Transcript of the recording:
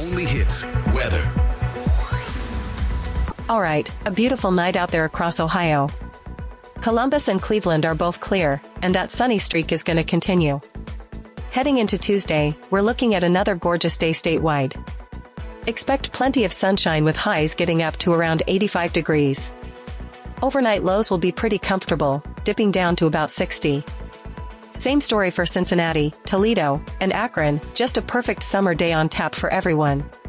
only hits weather. All right, a beautiful night out there across Ohio. Columbus and Cleveland are both clear, and that sunny streak is going to continue. Heading into Tuesday, we're looking at another gorgeous day statewide. Expect plenty of sunshine with highs getting up to around 85 degrees. Overnight lows will be pretty comfortable, dipping down to about 60. Same story for Cincinnati, Toledo, and Akron, just a perfect summer day on tap for everyone.